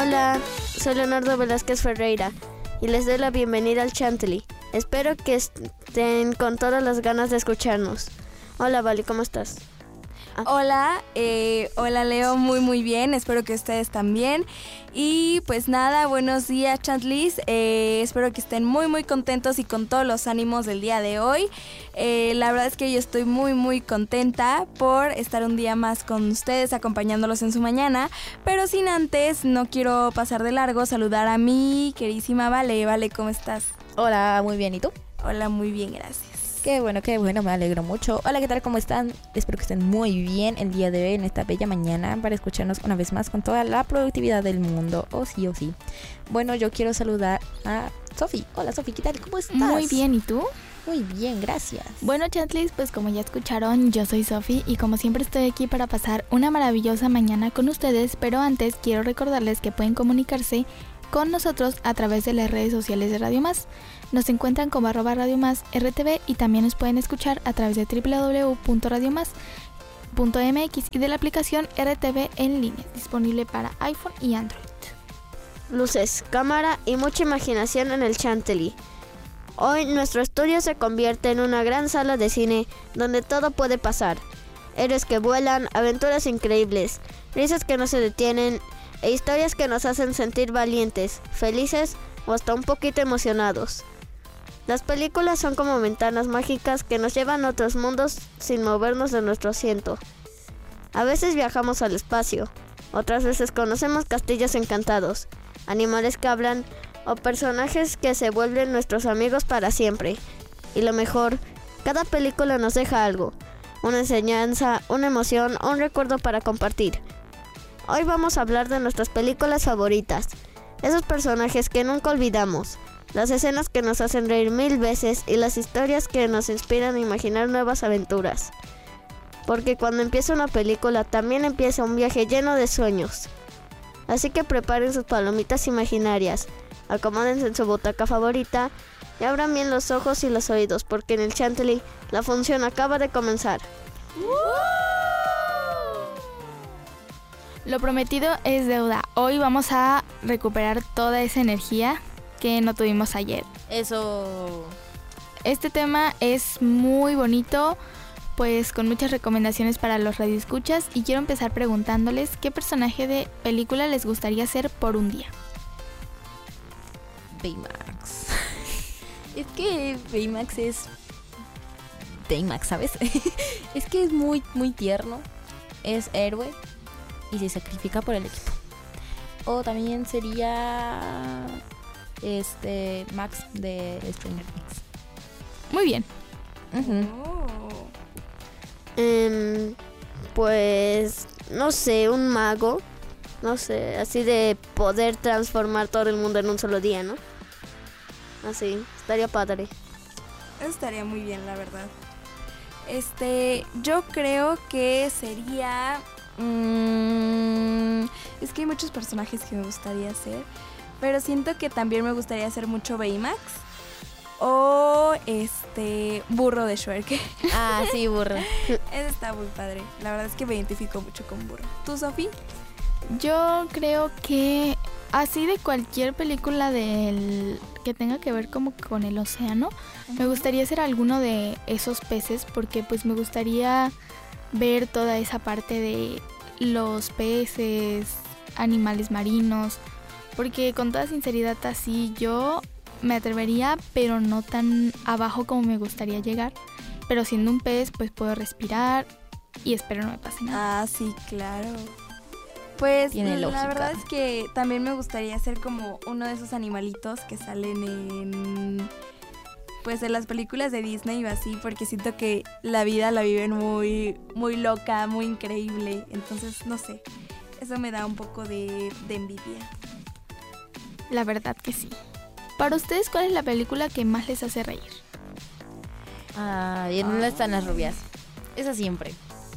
Hola, soy Leonardo Velázquez Ferreira y les doy la bienvenida al Chantilly. Espero que estén con todas las ganas de escucharnos. Hola, Vali, ¿cómo estás? Hola Leo, muy bien, espero que ustedes también. Y pues nada, buenos días Chantlis, espero que estén muy contentos y con todos los ánimos del día de hoy. La verdad es que yo estoy muy contenta por estar un día más con ustedes, acompañándolos en su mañana. Pero sin antes, no quiero pasar de largo, saludar a mi queridísima Vale, ¿cómo estás? Hola, muy bien, ¿y tú? Hola, muy bien, gracias. Qué bueno, me alegro mucho. Hola, ¿qué tal? ¿Cómo están? Espero que estén muy bien el día de hoy en esta bella mañana para escucharnos una vez más con toda la productividad del mundo, o sí. Bueno, yo quiero saludar a Sofi. Hola, Sofi, ¿qué tal? ¿Cómo estás? Muy bien, ¿y tú? Muy bien, gracias. Bueno, Chantlis, pues como ya escucharon, yo soy Sofi y como siempre estoy aquí para pasar una maravillosa mañana con ustedes, pero antes quiero recordarles que pueden comunicarse con nosotros a través de las redes sociales de Radio Más. Nos encuentran como @Radio Más RTV y también nos pueden escuchar a través de www.radiomás.mx y de la aplicación RTV en línea, disponible para iPhone y Android. Luces, cámara y mucha imaginación en el Chantilly. Hoy nuestro estudio se convierte en una gran sala de cine donde todo puede pasar. Héroes que vuelan, aventuras increíbles, risas que no se detienen e historias que nos hacen sentir valientes, felices o hasta un poquito emocionados. Las películas son como ventanas mágicas que nos llevan a otros mundos sin movernos de nuestro asiento. A veces viajamos al espacio, otras veces conocemos castillos encantados, animales que hablan o personajes que se vuelven nuestros amigos para siempre. Y lo mejor, cada película nos deja algo, una enseñanza, una emoción o un recuerdo para compartir. Hoy vamos a hablar de nuestras películas favoritas, esos personajes que nunca olvidamos, las escenas que nos hacen reír 1000 veces y las historias que nos inspiran a imaginar nuevas aventuras. Porque cuando empieza una película también empieza un viaje lleno de sueños. Así que preparen sus palomitas imaginarias, acomódense en su butaca favorita y abran bien los ojos y los oídos porque en el Chantilly la función acaba de comenzar. Lo prometido es deuda. Hoy vamos a recuperar toda esa energía que no tuvimos ayer. Eso. Este tema es muy bonito, pues con muchas recomendaciones para los radioescuchas, y quiero empezar preguntándoles qué personaje de película les gustaría ser por un día. Baymax. Es que Baymax es Baymax, ¿sabes? Es que es muy tierno, es héroe y se sacrifica por el equipo. O también sería Max de Stranger Things. Muy bien. Pues no sé, un mago, no sé, así de poder transformar todo el mundo en un solo día, ¿no? Así, estaría padre. Estaría muy bien, la verdad. Yo creo que sería... es que hay muchos personajes que me gustaría ser, pero siento que también me gustaría ser mucho Baymax o Burro de Shrek. Ah, sí, Burro. Eso está muy padre. La verdad es que me identifico mucho con Burro. ¿Tú, Sofi? Yo creo que así de cualquier película que tenga que ver como con el océano, me gustaría ser alguno de esos peces, porque pues me gustaría ver toda esa parte de los peces, animales marinos, porque con toda sinceridad así yo me atrevería, pero no tan abajo como me gustaría llegar, pero siendo un pez pues puedo respirar y espero no me pase nada. Ah, sí, claro. Pues tiene lógica. La verdad es que también me gustaría ser como uno de esos animalitos que salen en las películas de Disney o así, porque siento que la vida la viven muy loca, muy increíble. Entonces, no sé, eso me da un poco de envidia. La verdad que sí. Para ustedes, ¿cuál es la película que más les hace reír? ¿Y en dónde están las rubias? Esa siempre.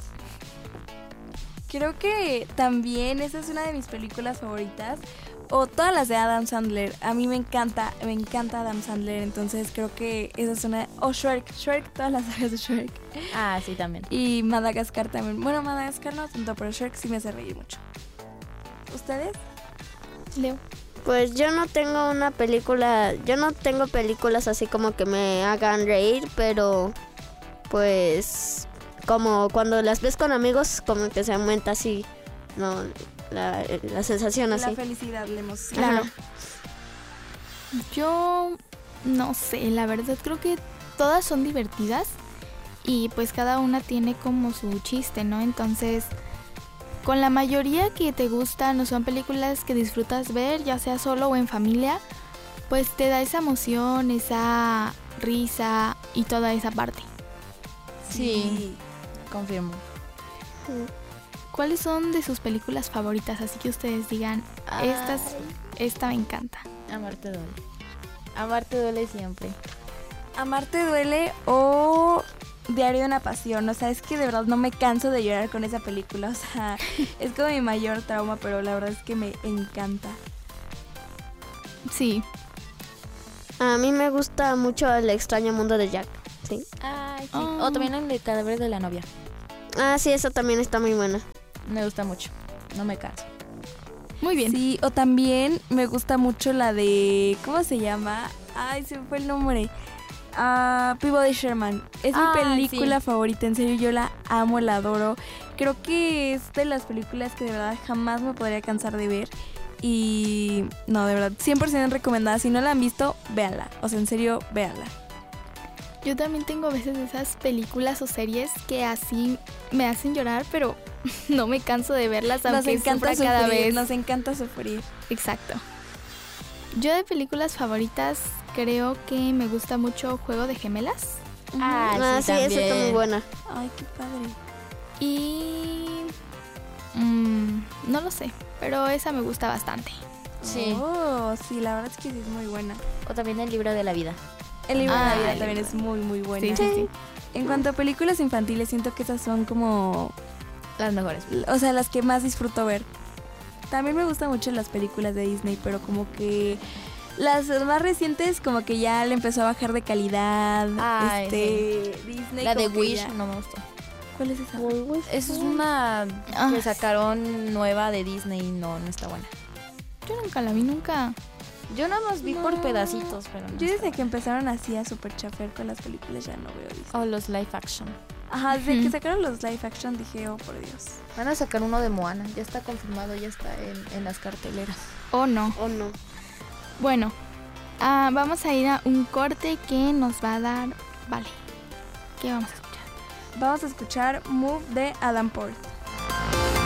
Creo que también esa es una de mis películas favoritas. O todas las de Adam Sandler. A mí me encanta Adam Sandler. Entonces creo que esa es una... O Shrek, todas las sagas de Shrek. Ah, sí, también. Y Madagascar también. Bueno, Madagascar no tanto, pero Shrek sí me hace reír mucho. ¿Ustedes? Leo. Pues yo no tengo películas así como que me hagan reír, pero pues como cuando las ves con amigos, como que se aumenta así, ¿no? La sensación así. La felicidad, la emoción. Claro. Ajá. Yo no sé, la verdad creo que todas son divertidas y pues cada una tiene como su chiste, ¿no? Entonces, con la mayoría que te gustan o son películas que disfrutas ver, ya sea solo o en familia, pues te da esa emoción, esa risa y toda esa parte. Sí, confirmo. ¿Cuáles son de sus películas favoritas? Así que ustedes digan, esta me encanta. Amarte duele. Amarte duele siempre. Amarte duele o Diario de una pasión. O sea, es que de verdad no me canso de llorar con esa película. O sea, es como mi mayor trauma, pero la verdad es que me encanta. Sí, A mí me gusta mucho El extraño mundo de Jack. Sí. Ay, sí. Oh. O también el de Cadáver de la novia. Ah, sí, esa también está muy buena. Me gusta mucho. No me canso. muy bien. Sí, o también me gusta mucho la de... ¿Cómo se llama? Ay, se me fue el nombre. Peabody Sherman. Es mi película favorita, en serio, yo la amo, la adoro. Creo que es de las películas que de verdad jamás me podría cansar de ver. Y no, de verdad, 100% recomendada. Si no la han visto, véanla. O sea, en serio, véanla. Yo también tengo a veces esas películas o series que así me hacen llorar, pero no me canso de verlas, Nos aunque encanta sufra cada sufrir, vez. nos encanta sufrir. Exacto. Yo de películas favoritas creo que me gusta mucho Juego de Gemelas. Ah, sí, esa está muy buena. Ay, qué padre. Y... no lo sé, pero esa me gusta bastante. Sí. Oh, sí, la verdad es que sí es muy buena. O también el libro de la vida. El libro de la Ah, vida el también libro. es muy, muy buena. Sí, sí, sí. En cuanto a películas infantiles, siento que esas son como... Las mejores. O sea, las que más disfruto ver. También me gustan mucho las películas de Disney, pero como que... Las más recientes como que ya le empezó a bajar de calidad. Ay, Disney La de como que Wish ya- no me gustó. ¿Cuál es esa? Esa es una Ah, que sacaron nueva de Disney y no está buena. Yo nunca la vi, nunca. Yo nada más vi por No. pedacitos, pero no Yo está desde que empezaron así a super chafer con las películas ya no veo Disney. buena. O los live action. Ajá, desde que sacaron los live action dije, oh por Dios. Van a sacar uno de Moana. Ya está confirmado, ya está en las carteleras. ¿O no? ¿O no? Bueno, vamos a ir a un corte que nos va a dar... Vale. ¿Qué vamos a escuchar? Vamos a escuchar Move de Adam Port.